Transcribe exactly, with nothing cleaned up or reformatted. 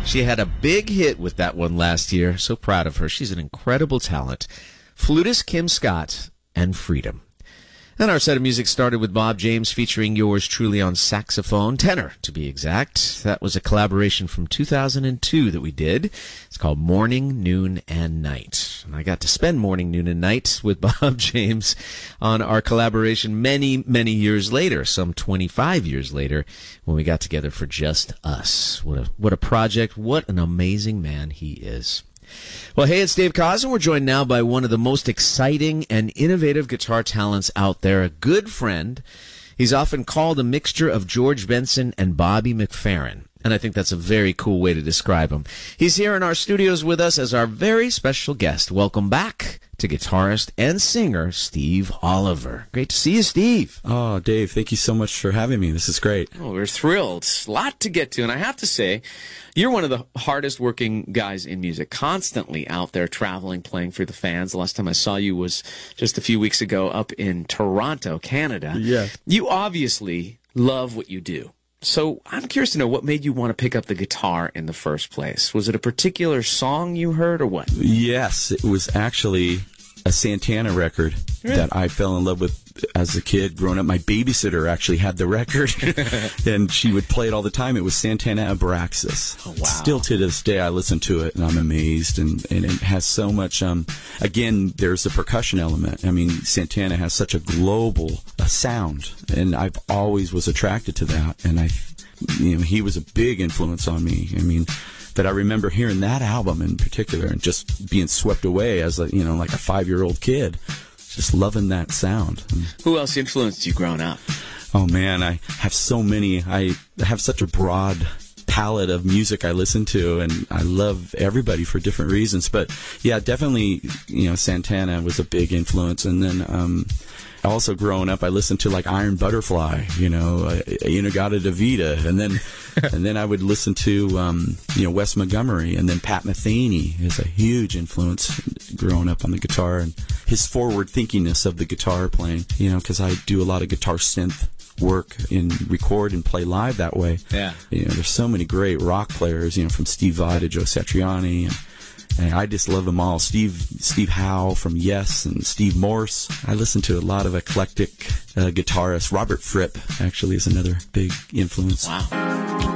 She had a big hit with that one last year. So proud of her. She's an incredible talent. Flutist Kim Scott and Freedom. And our set of music started with Bob James featuring yours truly on saxophone, tenor to be exact. That was a collaboration from two thousand two that we did. It's called Morning, Noon, and Night. And I got to spend morning, noon, and night with Bob James on our collaboration many, many years later, some twenty-five years later, when we got together for Just Us. What a, what a project. What an amazing man he is. Well, hey, it's Dave Koz, and we're joined now by one of the most exciting and innovative guitar talents out there, a good friend. He's often called a mixture of George Benson and Bobby McFerrin, and I think that's a very cool way to describe him. He's here in our studios with us as our very special guest. Welcome back to guitarist and singer Steve Oliver. Great to see you, Steve. Oh, Dave, thank you so much for having me. This is great. Oh, we're thrilled. A lot to get to, and I have to say, you're one of the hardest working guys in music, constantly out there traveling, playing for the fans. The last time I saw you was just a few weeks ago up in Toronto, Canada. Yeah. You obviously love what you do. So I'm curious to know what made you want to pick up the guitar in the first place. Was it a particular song you heard or what? Yes, it was actually a Santana record really? that I fell in love with as a kid growing up. My babysitter actually had the record, and she would play it all the time. It was Santana Abraxas. Oh, wow. Still to this day, I listen to it, and I'm amazed. And, and it has so much, um, again, there's the percussion element. I mean, Santana has such a global uh, sound, and I've always was attracted to that. And I, you know, he was a big influence on me. I mean, that I remember hearing that album in particular and just being swept away as a, you know, like a five-year-old kid, just loving that sound. Who else influenced you growing up? Oh man, I have so many. I have such a broad palette of music I listen to, and I love everybody for different reasons. But yeah, definitely, you know, Santana was a big influence. And then um, also growing up, I listened to like Iron Butterfly, you know, uh, In-A-Gadda-Da-Vida, and then and then I would listen to um, you know, Wes Montgomery, and then Pat Metheny is a huge influence growing up on the guitar, and his forward thinkingness of the guitar playing, you know, because I do a lot of guitar synth work and record and play live that way. Yeah. You know, there's so many great rock players, you know, from Steve Vai to Joe Satriani, and, and I just love them all. Steve Steve Howe from Yes and Steve Morse. I listen to a lot of eclectic uh, guitarists. Robert Fripp actually is another big influence. Wow.